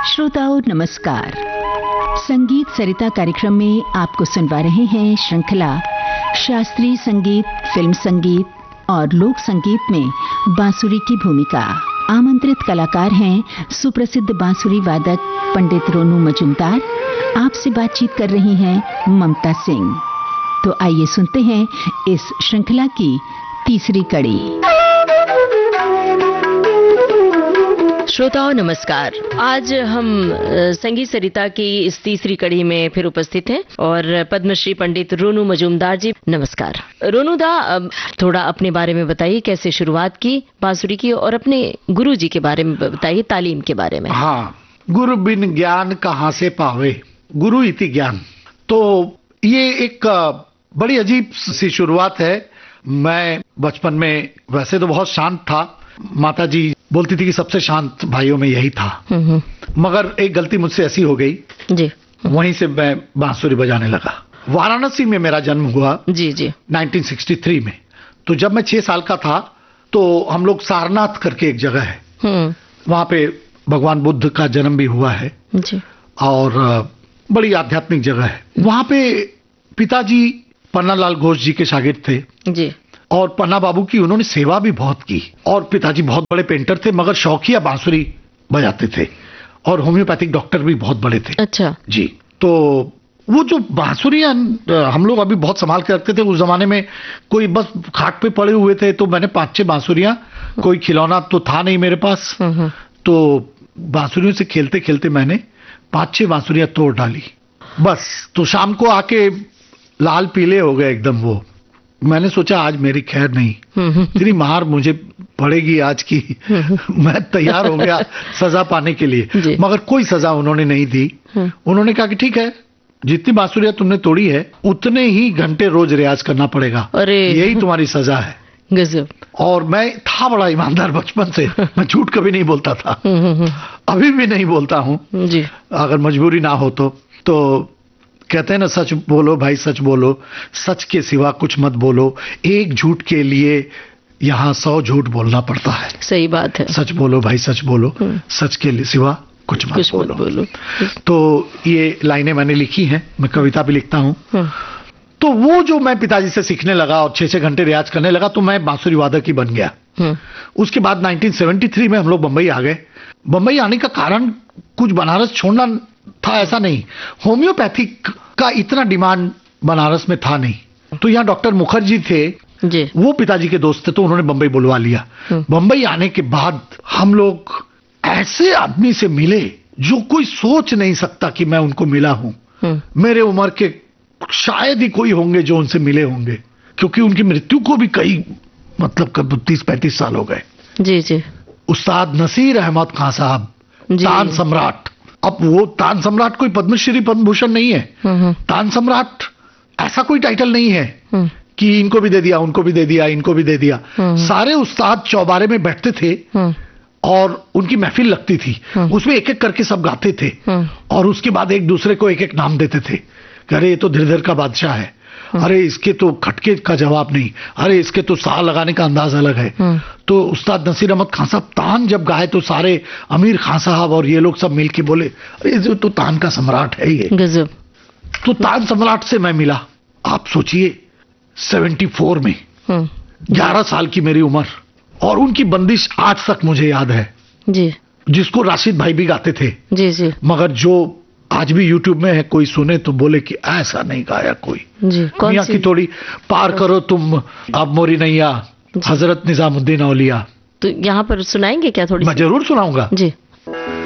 श्रोताओं नमस्कार। संगीत सरिता कार्यक्रम में आपको सुनवा रहे हैं श्रृंखला शास्त्रीय संगीत, फिल्म संगीत और लोक संगीत में बांसुरी की भूमिका। आमंत्रित कलाकार हैं सुप्रसिद्ध बांसुरी वादक पंडित रोनू मजूमदार। आपसे बातचीत कर रही हैं ममता सिंह। तो आइए सुनते हैं इस श्रृंखला की तीसरी कड़ी। श्रोताओं नमस्कार। आज हम संगीत सरिता की इस तीसरी कड़ी में फिर उपस्थित हैं और पद्मश्री पंडित रोनू मजूमदार जी, नमस्कार। रोनू दा, थोड़ा अपने बारे में बताइए, कैसे शुरुआत की बांसुरी की और अपने गुरु जी के बारे में बताइए, तालीम के बारे में। हाँ, गुरु बिन ज्ञान कहाँ से पावे, गुरु इति ज्ञान। तो ये एक बड़ी अजीब सी शुरुआत है। मैं बचपन में वैसे तो बहुत शांत था। माता जी बोलती थी कि सबसे शांत भाइयों में यही था। मगर एक गलती मुझसे ऐसी हो गई जी, वहीं से मैं बांसुरी बजाने लगा। वाराणसी में मेरा जन्म हुआ जी 1963 में। तो जब मैं 6 साल का था तो हम लोग सारनाथ करके एक जगह है, वहां पे भगवान बुद्ध का जन्म भी हुआ है जी। और बड़ी आध्यात्मिक जगह है। वहां पे पिताजी पन्नालाल घोष जी के शागिर्द थे जी। और पन्ना बाबू की उन्होंने सेवा भी बहुत की। और पिताजी बहुत बड़े पेंटर थे, मगर शौकिया बांसुरी बजाते थे। और होम्योपैथिक डॉक्टर भी बहुत बड़े थे। अच्छा जी। तो वो जो बांसुरियां हम लोग अभी बहुत संभाल के रखते थे, उस जमाने में कोई बस खाट पे पड़े हुए थे। तो मैंने 5-6 बांसुरियां, कोई खिलौना तो था नहीं मेरे पास, तो बांसुरियों से खेलते खेलते मैंने 5-6 बांसुरियां तोड़ डाली बस। तो शाम को आके लाल पीले हो गए एकदम वो। मैंने सोचा आज मेरी खैर नहीं, इतनी मार मुझे पड़ेगी आज की। मैं तैयार हो गया सजा पाने के लिए, मगर कोई सजा उन्होंने नहीं दी। उन्होंने कहा कि ठीक है, जितनी बांसुरियां तुमने तोड़ी है उतने ही घंटे रोज रियाज करना पड़ेगा, यही तुम्हारी सजा है। गजब। और मैं था बड़ा ईमानदार बचपन से, मैं झूठ कभी नहीं बोलता था, अभी भी नहीं बोलता हूँ जी। अगर मजबूरी ना हो तो कहते हैं ना, सच बोलो भाई, सच बोलो, सच के सिवा कुछ मत बोलो। एक झूठ के लिए यहाँ 100 झूठ बोलना पड़ता है। सही बात है। सच बोलो भाई, सच बोलो, सच के सिवा कुछ मत बोलो। तो ये लाइनें मैंने लिखी हैं, मैं कविता भी लिखता हूँ। तो वो जो मैं पिताजी से सीखने लगा और 6-6 घंटे रियाज करने लगा, तो मैं बांसुरी वादक ही बन गया। उसके बाद 1973 में हम लोग बंबई आ गए। बंबई आने का कारण कुछ बनारस छोड़ना था ऐसा नहीं, होम्योपैथिक का इतना डिमांड बनारस में था नहीं। तो यहाँ डॉक्टर मुखर्जी थे जी। वो पिताजी के दोस्त थे, तो उन्होंने बंबई बुलवा लिया। बंबई आने के बाद हम लोग ऐसे आदमी से मिले जो कोई सोच नहीं सकता कि मैं उनको मिला हूं। मेरे उम्र के शायद ही कोई होंगे जो उनसे मिले होंगे, क्योंकि उनकी मृत्यु को भी कई 30-35 साल हो गए जी जी। उस्ताद नसीर अहमद खां साहब, तान सम्राट। अब वो तान सम्राट कोई पद्मश्री पद्म भूषण नहीं है। तान सम्राट ऐसा कोई टाइटल नहीं है कि इनको भी दे दिया, उनको भी दे दिया, इनको भी दे दिया। सारे उस्ताद चौबारे में बैठते थे और उनकी महफिल लगती थी, उसमें एक एक करके सब गाते थे और उसके बाद एक दूसरे को एक एक नाम देते थे। अरे ये तो धीरधर का बादशाह है, अरे इसके तो खटके का जवाब नहीं, अरे इसके तो सा लगाने का अंदाज अलग है। तो उस्ताद नसीर अहमद खान साहब तान जब गाए तो सारे अमीर खान साहब और ये लोग सब मिलके बोले, अरे जो तो तान का सम्राट है ये। गजब। तो तान सम्राट से मैं मिला, आप सोचिए 74 में, 11 साल की मेरी उम्र। और उनकी बंदिश आज तक मुझे याद है जी, जिसको राशिद भाई भी गाते थे जी जी। मगर जो आज भी YouTube में है, कोई सुने तो बोले कि ऐसा नहीं गाया कोई जी। मियां की थोड़ी पार करो तुम अब मोरी नैया, हजरत निजामुद्दीन औलिया। तो यहाँ पर सुनाएंगे क्या थोड़ी? मैं जरूर सुनाऊंगा जी।